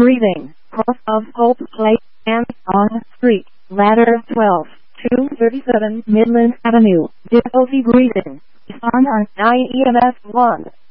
Breathing, Cross of Hope Place, and on Street, Ladder 12, 237 Midland Avenue, difficulty breathing, on 9 EMS 1.